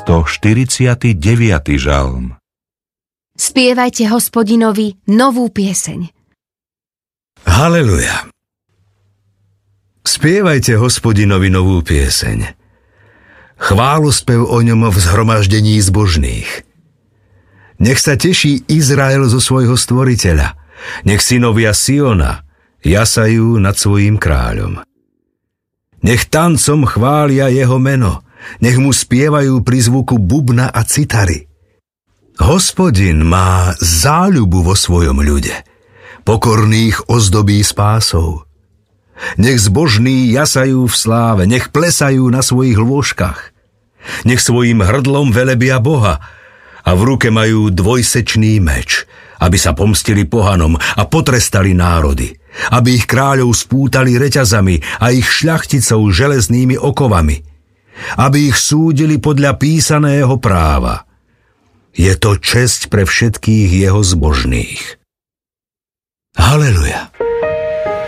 149. žalm. Spievajte Hospodinovi novú pieseň. Haleluja! Spievajte Hospodinovi novú pieseň. Chválospev o ňom v zhromaždení zbožných. Nech sa teší Izrael zo svojho stvoriteľa. Nech synovia Siona jasajú nad svojím kráľom. Nech tancom chvália jeho meno. Nech mu spievajú pri zvuku bubna a citary. Hospodin má záľubu vo svojom ľude. Pokorných ozdobí spásou. Nech zbožní jasajú v sláve, nech plesajú na svojich lôžkach. Nech svojím hrdlom velebia Boha a v ruke majú dvojsečný meč, aby sa pomstili pohanom a potrestali národy, aby ich kráľov spútali reťazami a ich šľachticov železnými okovami, aby ich súdili podľa písaného práva. Je to česť pre všetkých jeho zbožných.